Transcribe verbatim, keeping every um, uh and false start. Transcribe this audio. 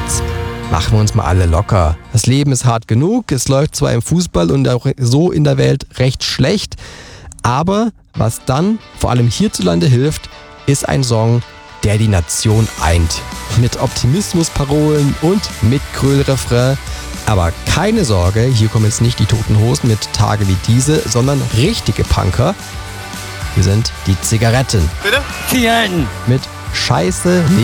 jetzt machen wir uns mal alle locker. Das Leben ist hart genug, es läuft zwar im Fußball und auch so in der Welt recht schlecht, aber was dann vor allem hierzulande hilft, ist ein Song, der die Nation eint. Mit Optimismusparolen und mit Kröll-Refrain. Aber keine Sorge, hier kommen jetzt nicht die Toten Hosen mit Tage wie diese, sondern richtige Punker. Wir sind die Zigaretten. Bitte? Mit Scheiße